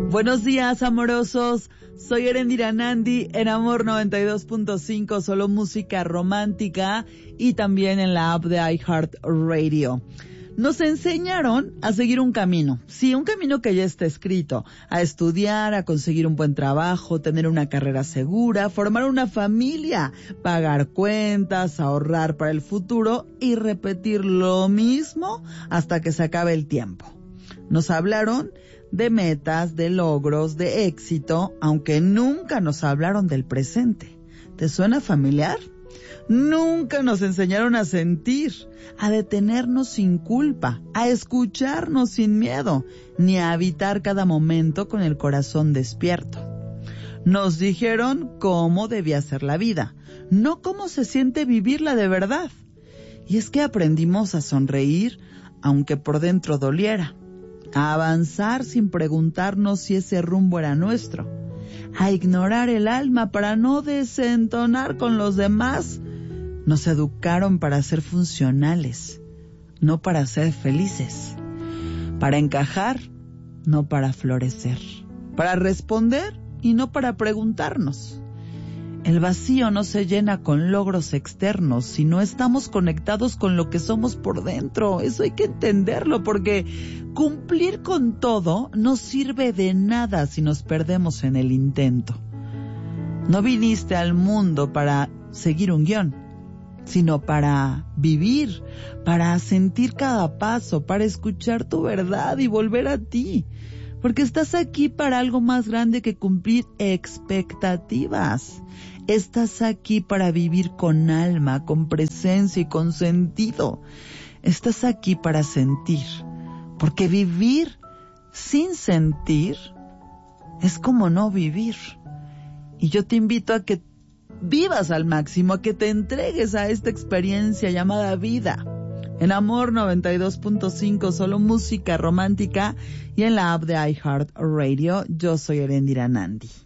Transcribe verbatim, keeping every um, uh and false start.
Buenos días, amorosos. Soy Erendira Nandi en Amor noventa y dos punto cinco, solo música romántica, y también en la app de iHeartRadio. Nos enseñaron a seguir un camino, sí, un camino que ya está escrito, a estudiar, a conseguir un buen trabajo, tener una carrera segura, formar una familia, pagar cuentas, ahorrar para el futuro y repetir lo mismo hasta que se acabe el tiempo. Nos hablaron de metas, de logros, de éxito, aunque nunca nos hablaron del presente. ¿Te suena familiar? Nunca nos enseñaron a sentir, a detenernos sin culpa, a escucharnos sin miedo, ni a habitar cada momento con el corazón despierto. Nos dijeron cómo debía ser la vida, no cómo se siente vivirla de verdad. Y es que aprendimos a sonreír, aunque por dentro doliera, a avanzar sin preguntarnos si ese rumbo era nuestro, a ignorar el alma para no desentonar con los demás. Nos educaron para ser funcionales, no para ser felices, para encajar, no para florecer, para responder y no para preguntarnos. El vacío no se llena con logros externos si no estamos conectados con lo que somos por dentro. Eso hay que entenderlo, porque cumplir con todo no sirve de nada si nos perdemos en el intento. No viniste al mundo para seguir un guión, sino para vivir, para sentir cada paso, para escuchar tu verdad y volver a ti. Porque estás aquí para algo más grande que cumplir expectativas. Estás aquí para vivir con alma, con presencia y con sentido. Estás aquí para sentir. Porque vivir sin sentir es como no vivir. Y yo te invito a que vivas al máximo, a que te entregues a esta experiencia llamada vida. En Amor noventa y dos punto cinco, solo música romántica, y en la app de iHeartRadio. Yo soy Erendira Nandi.